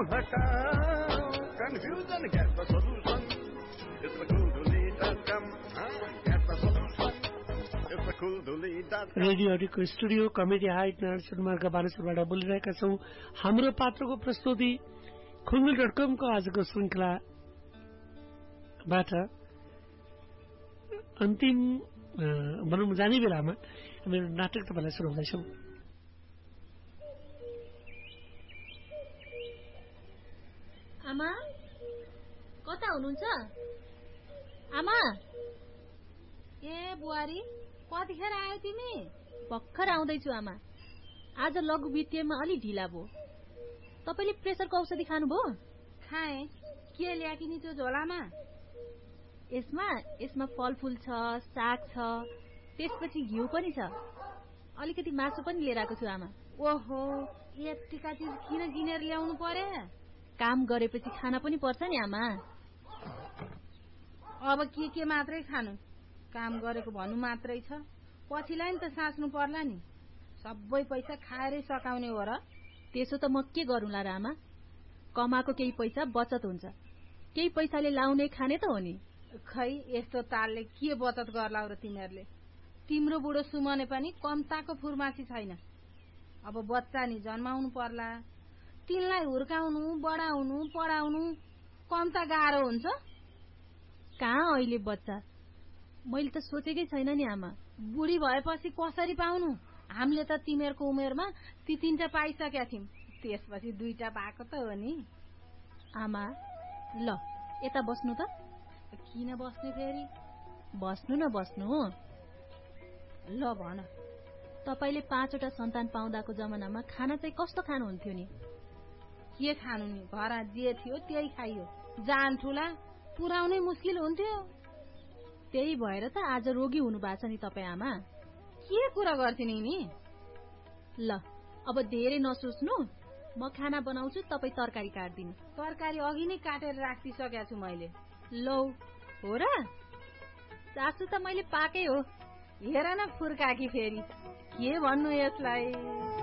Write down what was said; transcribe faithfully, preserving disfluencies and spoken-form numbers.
भटकाऊ confusion get the solution it's the cool duli dot com get the solution it's the cool duli dot com रेडियोको studio comedy height Narayan मार्ग बानेश्वरबाट बोलिरहेका छौं हाम्रो पात्रको प्रस्तुति खुलदुली dot कम को आजको श्रृंखलाबाट अन्तिम भनौं जाने बेलामा हामी नाटक तपाईलाई सुनाउँदैछौं आमा कता हुनुहुन्छ आमा ए बुहारी कतिखेर आयो तिमी भर्खर आउँदैछु आमा आज लघु वित्तीयमा अलि ढिला भयो तपाईले प्रेसरको औषधि खानुभयो खाए के ल्याकी नि त्यो झोलामा यसमा यसमा फलफुल छ साग छ त्यसपछि घिउ पनि छ अलिकति मासु पनि लिएर आएको छु आमा ओहो यतिका चीज किन किनेर ल्याउनु पर्यो काम गरेपछि खाना पनि पर्छ नि आमा अब के के मात्रै खानु काम गरेको भन्नु मात्रै छ पछिलाई नि त साच्नु पर्ला नि सबै पैसा खाएरै सकाउने हो र त्यसो त म के गरौँला र आमा कमाएको केही पैसा बचत हुन्छ केही पैसाले लाउने खाने त हो नि खै यस्तो तालले के बचत गर्लाउ र तिमीहरूले तिम्रो बुढो सुमने पनि कम्ताको फुर्मासी छैन अब बच्चा नि जन्माउनु पर्ला तिनलाई हुर्काउनु बढाउनु पढाउनु कम्ता गाह्रो हुन्छ कहाँ अहिले बच्चा मैले त सोचेकै छैन नि आमा बुढी भएपछि कसरी पाउनु हामीले त तिमीहरूको उमेरमा ती तीनटा पाइसकेका थियौं त्यसपछि दुईटा पाएको त हो नि आमा ल यता बस्नु त किन बस्ने फेरि बस्नु न बस्नु ल भन तपाईले पाँचवटा सन्तान पाउँदाको जमानामा खाना चाहिँ कस्तो खानुहुन्थ्यो नि के खानु नि घर जे थियो त्यही खाइयो जान ठुला पुर्याउनै मुस्किल हुन्थ्यो त्यही भएर त आज रोगी हुनु भएको छ नि तपाई आमा के कुरा गर्थिनी नि ल अब धेरै नसोच्नु म खाना बनाउँछु तपाई तरकारी काट्दिनु तरकारी अघि नै काटेर राखिसकेको छु मैले लौ हो र चासु त मैले पाकै हो हेर न फुर्काकी फेरि के भन्नु यसलाई